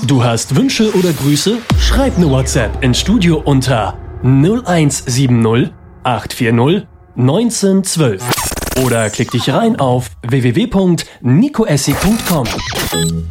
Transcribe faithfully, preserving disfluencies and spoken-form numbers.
Du hast Wünsche oder Grüße? Schreib eine WhatsApp ins Studio unter null eins sieben null acht vier null eins neun eins zwei oder klick dich rein auf w w w punkt nico essi punkt com.